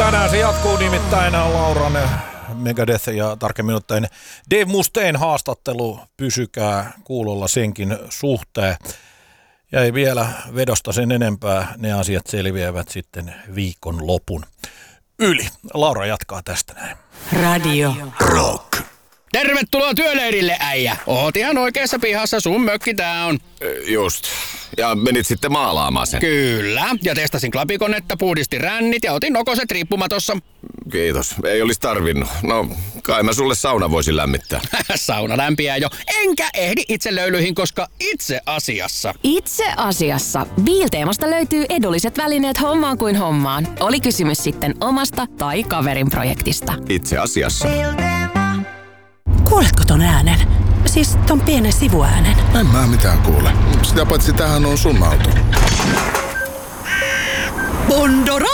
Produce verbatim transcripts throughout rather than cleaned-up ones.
Tänään se jatkuu nimittäin Lauran Megadeth ja tarkemmin ottaen Dave Mustaine haastattelu. Pysykää kuulolla senkin suhteen. Ja ei vielä vedosta sen enempää, ne asiat selviävät sitten viikon lopun yli. Laura jatkaa tästä näin. Radio Rock. Tervetuloa työleirille, äijä. Oot ihan oikeassa pihassa, sun mökki tää on. Just. Ja menit sitten maalaamaan sen. Kyllä. Ja testasin klapikonetta, puhdistin rännit ja otin nokoset riippumatossa. Kiitos. Ei olisi tarvinnut. No, kai mä sulle sauna voisin lämmittää. Sauna lämpiää jo. Enkä ehdi itse löylyihin, koska itse asiassa. Itse asiassa. Biilteemasta löytyy edulliset välineet hommaan kuin hommaan. Oli kysymys sitten omasta tai kaverin projektista. Itse asiassa. Kuuletko ton äänen? Siis ton pienen sivuäänen. En mä mitään kuule. Sitä paitsi tämähän on sun auto. Bondora!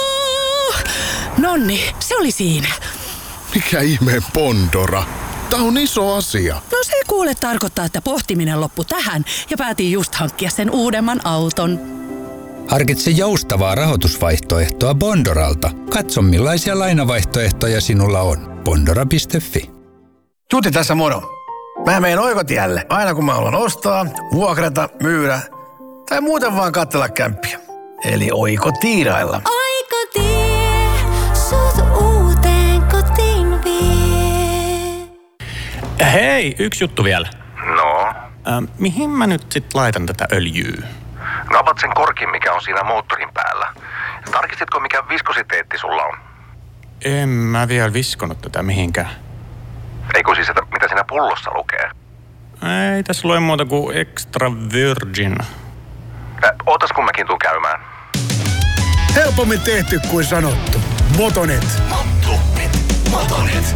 Nonni, se oli siinä. Mikä ihmeen Bondora? Tää on iso asia. No se kuule tarkoittaa, että pohtiminen loppui tähän ja päätin just hankkia sen uudemman auton. Harkitse joustavaa rahoitusvaihtoehtoa Bondoralta. Katso millaisia lainavaihtoehtoja sinulla on. Bondora piste fi. Tuti tässä moro. Mä meen oikotielle aina kun mä haluan ostaa, vuokrata, myydä tai muuten vaan katsella kämppiä. Eli oikotiirailla. Oikotie, sut uuteen kotiin vie. Hei, yksi juttu vielä. No? Äh, mihin mä nyt sit laitan tätä öljyä? Napat sen korkin, mikä on siinä moottorin päällä. Tarkistitko, mikä viskositeetti sulla on? En mä vielä viskonut tätä mihinkään. Eikö siis, että mitä siinä pullossa lukee? Ei tässä lue muuta kuin extra virgin. Äh, ootas kun mäkin tuun käymään. Helpommin tehty kuin sanottu. Motonet. Motonet. Motonet.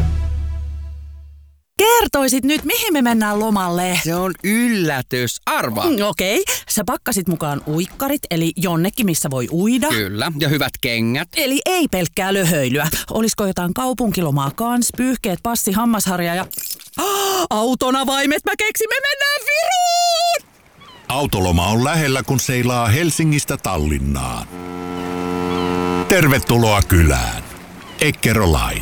Kertoisit nyt, mihin me mennään lomalle? Se on yllätys. Arvaa. Mm, Okei, okay. Sä pakkasit mukaan uikkarit, eli jonnekin, missä voi uida. Kyllä, ja hyvät kengät. Eli ei pelkkää löhöilyä. Olisiko jotain kaupunkilomaa kans, pyyhkeet, passi, hammasharja ja... Oh, autonavaimet, mä keksin, me mennään Viroon! Autoloma on lähellä, kun seilaa Helsingistä Tallinnaan. Tervetuloa kylään. Eckerö Line.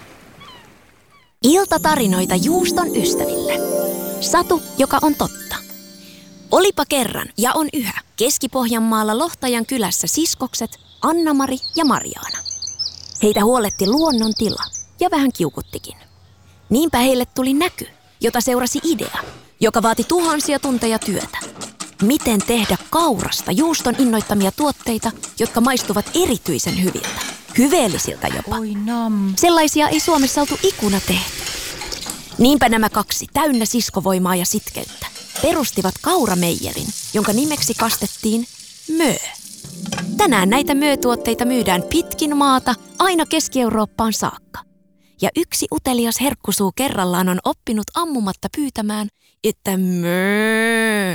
Iltatarinoita juuston ystäville. Satu, joka on totta. Olipa kerran ja on yhä Keski-Pohjanmaalla Lohtajan kylässä siskokset Anna-Mari ja Marjaana. Heitä huoletti luonnon tila ja vähän kiukuttikin. Niinpä heille tuli näky, jota seurasi idea, joka vaati tuhansia tunteja työtä. Miten tehdä kaurasta juuston innoittamia tuotteita, jotka maistuvat erityisen hyviltä, hyveellisiltä jopa. Sellaisia ei Suomessa oltu ikuna tehty. Niinpä nämä kaksi, täynnä siskovoimaa ja sitkeyttä, perustivat kaurameijerin, jonka nimeksi kastettiin Mö. Tänään näitä Mö-tuotteita myydään pitkin maata aina Keski-Eurooppaan saakka. Ja yksi utelias herkkusuu kerrallaan on oppinut ammumatta pyytämään, että Mö.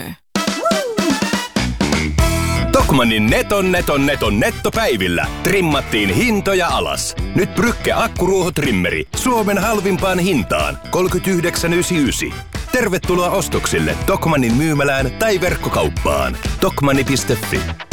Tokmannin neton neton neton nettopäivillä trimmattiin hintoja alas. Nyt Brücke akkuruohotrimmeri Suomen halvimpaan hintaan kolmekymmentäyhdeksän yhdeksänkymmentäyhdeksän. Tervetuloa ostoksille Tokmannin myymälään tai verkkokauppaan. Tokmanni piste fi.